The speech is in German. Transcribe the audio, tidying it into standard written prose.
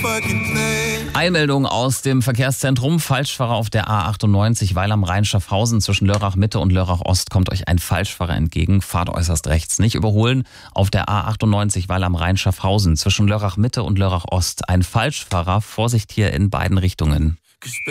Eilmeldung aus dem Verkehrszentrum. Falschfahrer auf der A98 Weil am Rhein Schaffhausen zwischen Lörrach Mitte und Lörrach Ost kommt euch ein Falschfahrer entgegen. Fahrt äußerst rechts. Nicht überholen. Auf der A98 Weil am Rhein Schaffhausen zwischen Lörrach Mitte und Lörrach Ost ein Falschfahrer. Vorsicht hier in beiden Richtungen.